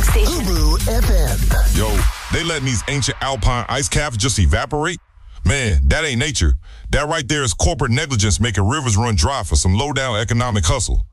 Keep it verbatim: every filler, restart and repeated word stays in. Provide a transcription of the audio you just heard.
music station. Ubu F M. Yo, they letting these ancient alpine ice caps just evaporate? Man, that ain't nature. That right there is corporate negligence making rivers run dry for some low-down economic hustle.